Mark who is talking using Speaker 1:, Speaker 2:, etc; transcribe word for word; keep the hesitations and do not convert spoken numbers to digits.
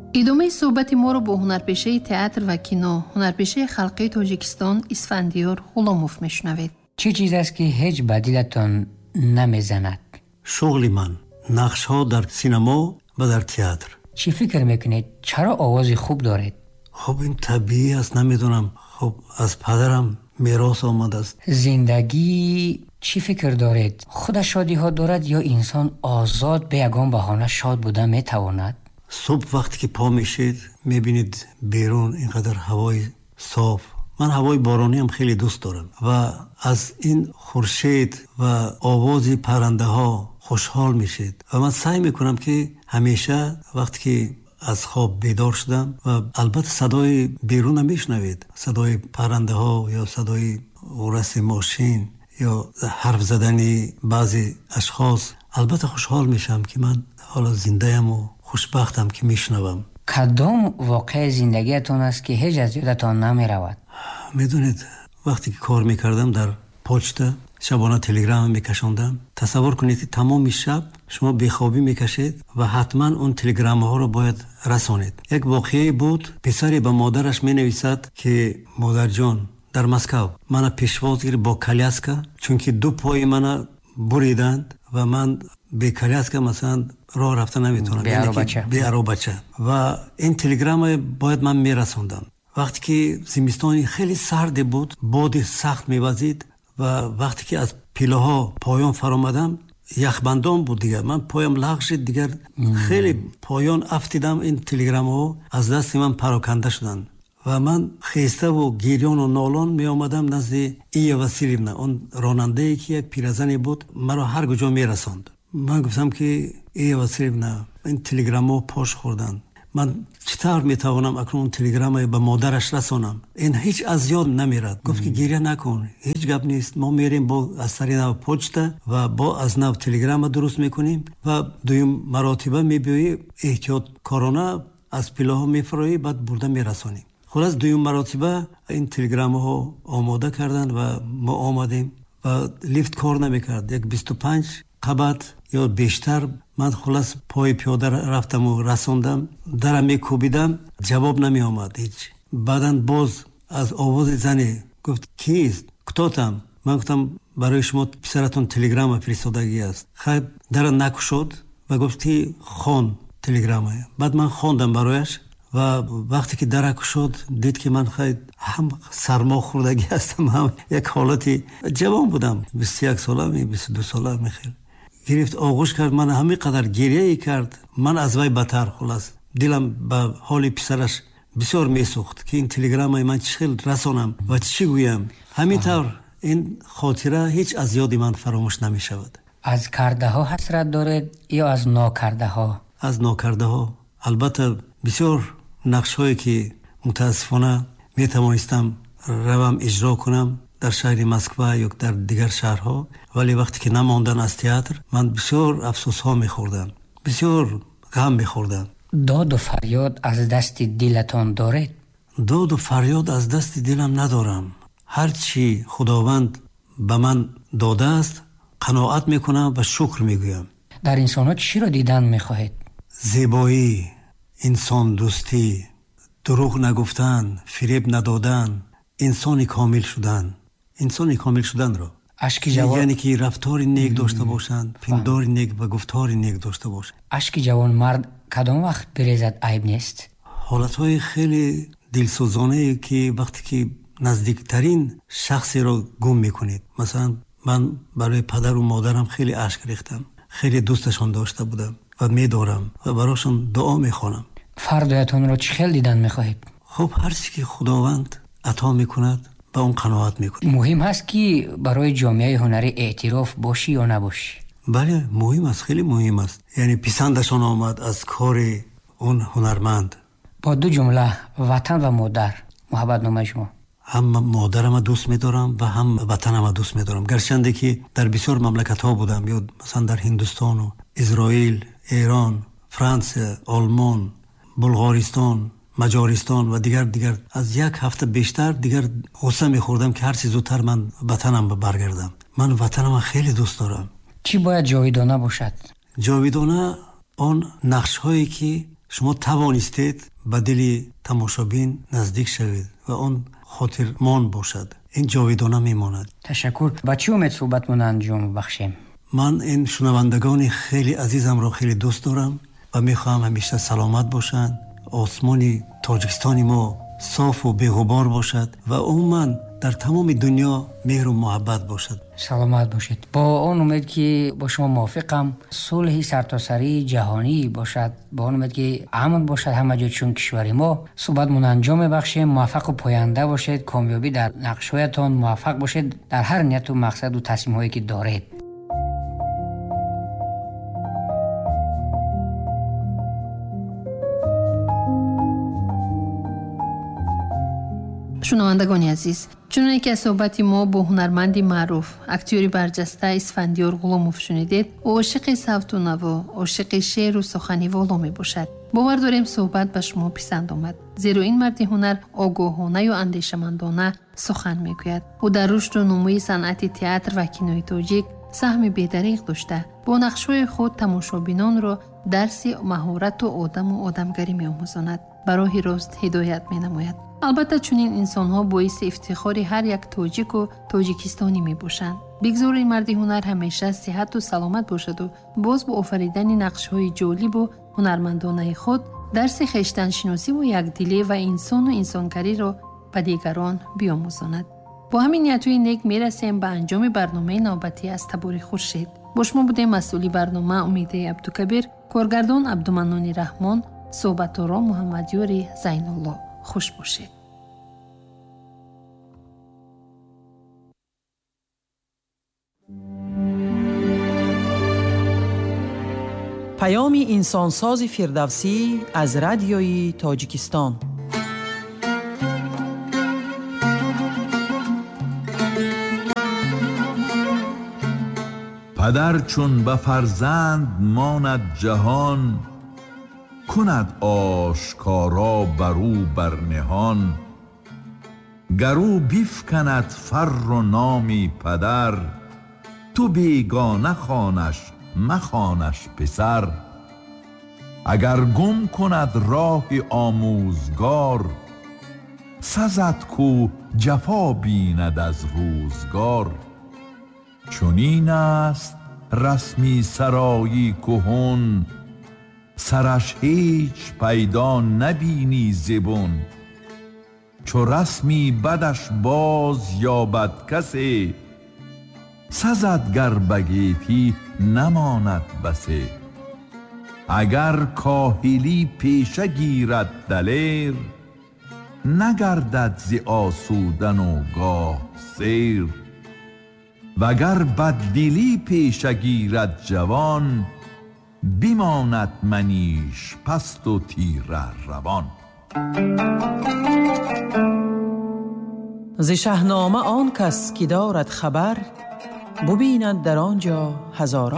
Speaker 1: идомаи суҳбати моро бо ҳунарпешаи театр ва кино, ҳунарпешаи халқии Тоҷикистон Исфандиёр Ғуломов мешунавед.
Speaker 2: чӣ чиз аст ки ҳеҷ ба дилатон намезанад?
Speaker 3: шуғли ман, нақшҳо дар синемо ва дар театр.
Speaker 2: чӣ фикр мекунед? чаро овози хуб доред?
Speaker 3: хуб ин табиӣ аст, намедонам. хуб аз падарам мерос омадааст.
Speaker 2: зиндагӣ чӣ фикр доред? худаш шодиҳо дорад ё инсон озод бе ягон баҳона шод буда метавонад?
Speaker 3: субҳ вақте ки по мешед мебинед берун инқадар ҳавои соф. ман ҳавои борониам хеле дӯст дорам ва аз ин хуршед ва овози паррандаҳо хушҳол мешед ва ман саъй мекунам ки ҳамеша вақте ки аз хоб бедор шудам ва албатта садои берунам мешунавед, садои паррандаҳо ё садои раси мошин ё ҳарф задани баъзе ашхос, албатта хушҳол мешам ки ман ҳоло зиндаяму хушбахтам ки мешунавам.
Speaker 2: кадом воқеаи зиндагиятон аст ки ҳеҷ аз ёдатон намеравад?
Speaker 3: медонед вақте ки кор мекардам дар почта, шабона телеграмма мекашондам, тасаввур кунед ки тамоми шаб шумо бехобӣ мекашед ва ҳатман он телеграммаҳоро бояд расонед. як воқеае буд, писаре ба модараш менависад ки модарҷон дар Москав мана пешвоз гир бо коляска, чунки ду пои мана буриданд ва ман бе коляска масалан роҳ рафта наметавонам, бе аробача ва ин телеграмма бояд ман мерасондам. вақте ки зимистони хеле сарде буд, боди сахт мевазид ва вақте ки аз пилаҳо поён фаромадам, яхбандон буд дигар, ман поям лағ шид, дигар хеле поён афтидам, ин телеграммаҳо аз дасти ман пароканда шуданд ва ман хеставу гирёну нолон меомадам назди Ия Васильевна, он ронандае ки як пиразане буд, маро ҳар куҷо мерасонд. ман гуфтам ки Ия Васильевна, ин телеграммаҳо пош хӯрданд, ман чӣ тавр метавонам акнун телеграммаи ба модараш расонам? ин ҳеҷ аз ёд намерад. гуфт ки гиря накун, ҳеҷ гап нест, мо мерем бо аз сари нав почта ва бо аз нав телеграмма дуруст мекунем ва дуюм маротиба мебиёӣ, эҳтиёткорона аз пилаҳо мефароӣ, баъд бурда мерасонем. хулас дуюм маротиба ин телеграммаҳо омода карданд ва мо омадем ва лифт кор намекард. як бисту панҷ қабат ё бештар. ман хулас пои пиёда рафтаму расондам, дарам мекӯбидам, ҷавоб намеомад ҳеҷ. баъдан боз аз овози зане гуфт кист, кто там? ман гуфтам барои шумо писаратон телеграмма фиристодагӣ аст. хай дара накушод ва гуфти хон телеграмма. баъд ман хондам барояш ва вақте ки дара кушод дид ки ман хай ҳам сармо хӯрдагӣ ҳастам, ҳам як ҳолати ҷавон будам, бисту як солами, бисту ду солами. хел гирифт, оғӯш кард, ман ҳамин қадар гирияе кард, ман аз вай бадтар. хулас дилам ба ҳоли писараш бисёр месӯхт ки ин телеграммаи ман чӣ хел расонам ва чӣ гӯям. ҳамин тавр ин хотира ҳеҷ аз ёди ман фаромӯш намешавад.
Speaker 2: аз кардаҳо ҳасрат доред ё аз нокардаҳо? аз
Speaker 3: нокардаҳо. албатта бисёр нақшҳое ки мутаассифона метавонистам равам иҷро кунам дар шаҳри Москва ё дар дигар шаҳрҳо, вале вақте ки намондан аз театр, ман бисёр афсӯсҳо мехӯрдам, бисёр ғам мехӯрдам.
Speaker 2: доду фарёд аз дасти дилатон доред?
Speaker 3: доду фарёд аз дасти дилам надорам. ҳар чӣ худованд ба ман додааст, қаноат мекунам ва шукр мегӯям.
Speaker 2: дар инсонҳо чиро дидан мехоҳед?
Speaker 3: зебоӣ, инсондӯстӣ, дурӯғ нагуфтан, фиреб надодан, инсони комил шудан. инсони комил шуданро
Speaker 2: ашки ҷавон,
Speaker 3: яъне ки рафтори нек дошта бошанд, пиндори нек ва гуфтори нек дошта бошанд.
Speaker 2: ашки ҷавонмард кадом вақт бирезад айб нест?
Speaker 3: ҳолатҳои хеле дилсӯзонае ки вақте ки наздиктарин шахсеро гум мекунед. масалан ман барои падару модарам хеле ашк рехтам, хеле дӯсташон дошта будам ва медорам ва барошон дуо мехонам.
Speaker 2: фардоятонро чӣ хел дидан мехоҳед?
Speaker 3: хуб ҳар чӣ ки худованд ато мекунад ба он қаноат мекунад.
Speaker 2: муҳим ҳаст ки барои ҷомеаи ҳунарӣ эътироф бошӣ ё набошӣ?
Speaker 3: бале, муҳим аст, хеле муҳим аст. яъне писандашон омад аз кори он ҳунарманд.
Speaker 2: бо ду ҷумла ватан ва модар муҳаббатномаи шумо?
Speaker 3: ҳам модарама дӯст медорам ва ҳам ватанама дӯст медорам. гарчанде ки дар бисёр мамлакатҳо будам, ё масалан дар Ҳиндустону, Изроил, Эрон, Франсия, Олмон, Булғористон, Маҷористон ва дигар дигар. аз як ҳафта бештар дигар ғусса мехӯрдам ки ҳарчи зудтар ман ватанам баргардам. ман ватанама хеле дӯст дорам.
Speaker 2: чӣ бояд ҷовидона бошад?
Speaker 3: ҷовидона он нақшҳое ки شما توانستید به دل تماشابین نزدیک شوید و اون خاطرمان باشد. این جاودانه میماند.
Speaker 2: تشکر. با چی امید صحبتمون انجام بخشیم؟
Speaker 3: من این شنوندگان خیلی عزیزم را خیلی دوست دارم و میخواهم همیشه سلامت باشند. آسمان تاجیکستان ما صاف و بی‌غبار باشد و عموما در تمام دنیا مهر و محبت باشد.
Speaker 2: سلامت باشید. با اون امید که با شما موافقم، صلح سرتاسری جهانی باشد. با اون امید که امن باشد همه جا چون کشور ما. صحبتمون انجام بخشیم. موفق و پاینده باشید. کامیابی در نقشهایتان. موفق باشید در هر نیت و مقصد و تصمیم هایی که دارید.
Speaker 1: شنوندگان عزیز، چون که صحبت ما با هنرمندی معروف اکتوری برجسته اسفندیار غلاموف شنیدید، او عاشق صوت و نوا، عاشق شعر و سخنی والا می باشد. باور داریم صحبت به شما پسند آمد، زیرا این مرد هنر آگاهانه و اندیشمندانه سخن میگوید. او در رشد و نموی صنعت تئاتر و کینوی تاجیک سهم بی‌دریغ داشته. با نقش‌های خود تماشابینان را درس مهارت و آدم و آدمگری می‌آموزاند. برای راست هدایت می‌نماید. البته چنین انسان‌ها باعث افتخار هر یک تاجیک و تاجیکستانی می‌باشند. بگذار مرد هنر همیشه صحت و سلامت باشد و باز با آفریدن نقش‌های جالب و هنرمندانه خود درس خویشتن شناسی و یکدلی و انسان و انسانگری را به دیگران بیاموزاند. با همین نیت‌های نیک می‌رسیم به انجام برنامه نوبتی از تبار خورشید. با شما بودیم مسئولی برنامه امیده عبدالکبیر، کارگردان عبدالمنان رحمان، صحبت‌آرا محمد یوری زین الله. خوش باشید.
Speaker 4: پیام انسانساز فردوسی از رادیوی تاجیکستان.
Speaker 5: پدر چون به فرزند ماند جهان، کند آشکارا برو بر نهان. گرو بیفکند فر و نامی پدر، تو بیگانه خوانش مخوانش پسر. اگر گم کند راه آموزگار، سزد کو جفا بیند از روزگار. چنین است رسمی سرایی کهن، سرش هیچ پیدا نبینی زبون. چو رسمی بدش باز یابد کسی، سزد گر بگیتی نماند بسی. اگر کاهلی پیشه گیرد دلیر، نگردد ز آسودن و گاه سیر. وگر بددلی پیشه گیرد جوان، بیماند منیش پست و تیره روان.
Speaker 4: ز شاهنامه آن کس که دارد خبر، ببیند در آنجا هزاران